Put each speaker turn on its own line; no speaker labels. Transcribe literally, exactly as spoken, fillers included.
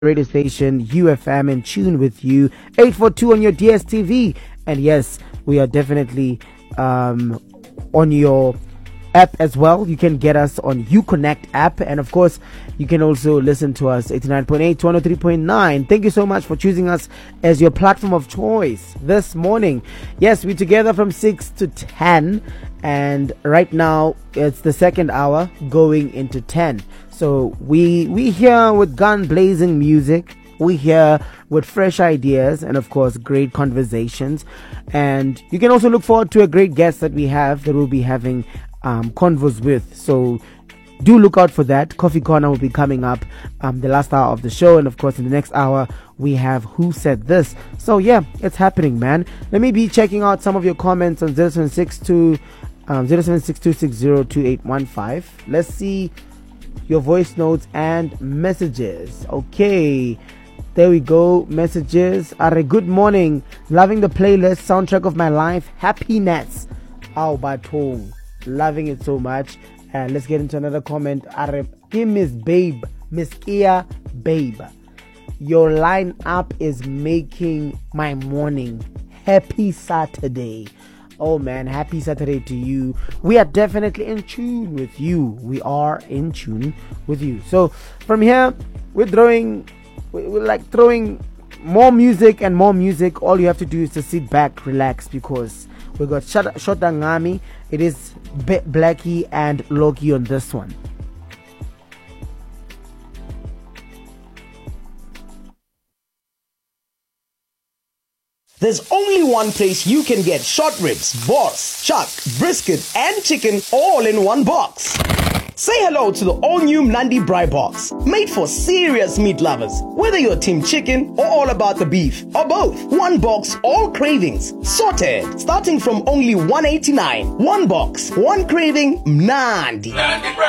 radio station U F M in tune with you. eight forty-two on your D S T V. And yes, we are definitely um, on your app as well. You can get us on Uconnect app, and of course you can also listen to us eighty-nine point eight to one oh three point nine. Thank you so much for choosing us as your platform of choice this morning. Yes, we're together from six to ten, and right now it's the second hour going into ten. So we we here with gun blazing music. We here with fresh ideas and of course great conversations. And you can also look forward to a great guest that we have that we'll be having um, convos with. So do look out for that. Coffee Corner will be coming up um, the last hour of the show. And of course in the next hour we have Who Said This. So yeah, it's happening, man. Let me be checking out some of your comments on zero seven six two um, zero seven six two six zero two eight one five. Let's see your voice notes and messages. Okay, there we go. Messages are good morning, loving the playlist, soundtrack of my life, happiness. Au batong, loving it so much. Uh, let's get into another comment. Are Miss Babe, Miss Ia Babe, your line up is making my morning. Happy Saturday. Oh man, happy Saturday to you. We are definitely in tune with you. We are in tune with you. So from here, we're throwing, we're like throwing more music and more music. All you have to do is to sit back, relax, because we got Shota Ngami. It is Blackie and Loki on this one.
There's only one place you can get short ribs, boss, chuck, brisket, and chicken all in one box. Say hello to the all-new Mnandi Braai Box, made for serious meat lovers. Whether you're team chicken or all about the beef, or both, one box, all cravings, sorted, starting from only one eighty-nine. One box, one craving, Mnandi. Mnandi Braai.